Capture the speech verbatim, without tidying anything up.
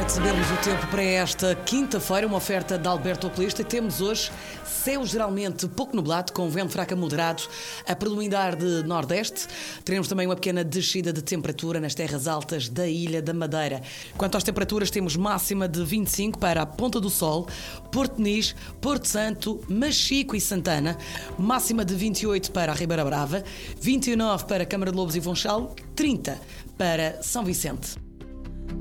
Hora de sabermos o tempo para esta quinta-feira, uma oferta de Alberto Oculista, e temos hoje céu geralmente pouco nublado, com vento fraco a moderado, a predominar de nordeste. Teremos também uma pequena descida de temperatura nas terras altas da Ilha da Madeira. Quanto às temperaturas, temos máxima de vinte e cinco para a Ponta do Sol, Porto Nis, Porto Santo, Machico e Santana, máxima de vinte e oito para a Ribeira Brava, vinte e nove para a Câmara de Lobos e Funchal, trinta para São Vicente.